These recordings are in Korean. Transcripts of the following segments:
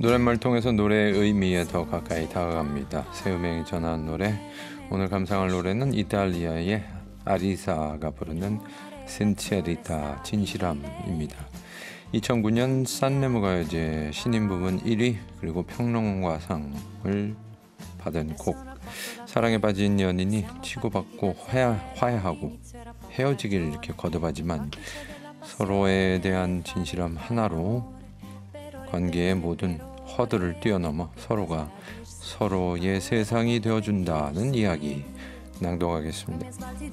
노랫말 통해서 노래의 의미에 더 가까이 다가갑니다. 새음행이 전한 노래. 오늘 감상할 노래는 이탈리아의 아리사가 부르는 신체리타 진실함입니다. 2009년 산레모 가요제 신인 부문 1위 그리고 평론가상을 받은 곡. 사랑에 빠진 연인이 치고받고 화해하고 헤어지길 이렇게 거듭하지만 서로에 대한 진실함 하나로 관계의 모든 허들을 뛰어넘어 서로가 서로의 세상이 되어준다는 이야기 낭독하겠습니다.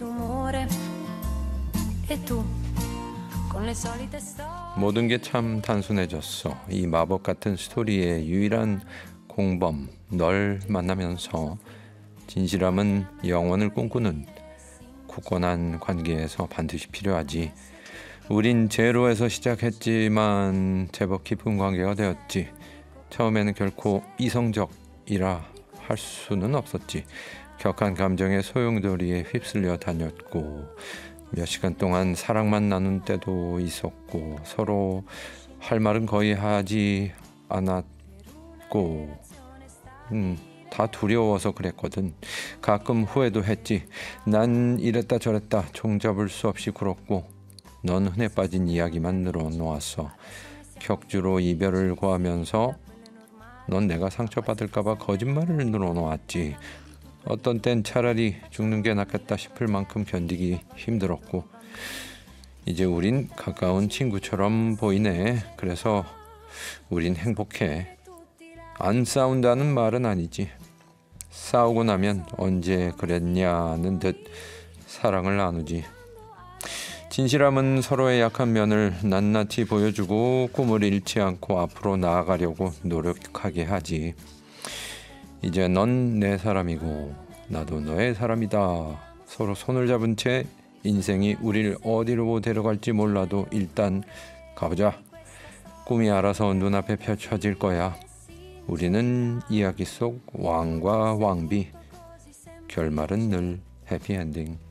모든 게 참 단순해졌어. 이 마법 같은 스토리의 유일한 공범 널 만나면서 진실함은 영원을 꿈꾸는 굳건한 관계에서 반드시 필요하지. 우린 제로에서 시작했지만 제법 깊은 관계가 되었지. 처음에는 결코 이성적이라 할 수는 없었지. 격한 감정의 소용돌이에 휩쓸려 다녔고 몇 시간 동안 사랑만 나눈 때도 있었고 서로 할 말은 거의 하지 않았고 다 두려워서 그랬거든. 가끔 후회도 했지. 난 이랬다 저랬다 종잡을 수 없이 굴었고 넌 흔해 빠진 이야기만 늘어놓았어. 격주로 이별을 고하면서 넌 내가 상처받을까봐 거짓말을 늘어놓았지. 어떤 땐 차라리 죽는 게 낫겠다 싶을 만큼 견디기 힘들었고 이제 우린 가까운 친구처럼 보이네. 그래서 우린 행복해. 안 싸운다는 말은 아니지. 싸우고 나면 언제 그랬냐는 듯 사랑을 나누지. 진실함은 서로의 약한 면을 낱낱이 보여주고 꿈을 잃지 않고 앞으로 나아가려고 노력하게 하지. 이제 넌 내 사람이고 나도 너의 사람이다. 서로 손을 잡은 채 인생이 우리를 어디로 데려갈지 몰라도 일단 가보자. 꿈이 알아서 눈앞에 펼쳐질 거야. 우리는 이야기 속 왕과 왕비. 결말은 늘 해피엔딩.